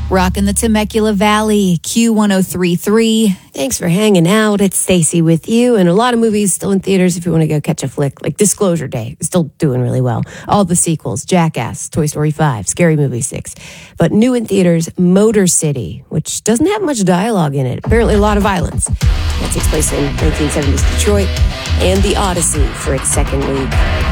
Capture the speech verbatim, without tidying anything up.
Rockin' the Temecula Valley, Q one oh three point three. Thanks for hanging out. It's Stacy with you. And a lot of movies still in theaters if you want to go catch a flick. Like Disclosure Day is still doing really well. All the sequels, Jackass, Toy Story five, Scary Movie six. But new in theaters, Motor City, which doesn't have much dialogue in it. Apparently a lot of violence. That takes place in nineteen seventies Detroit. And The Odyssey for its second week.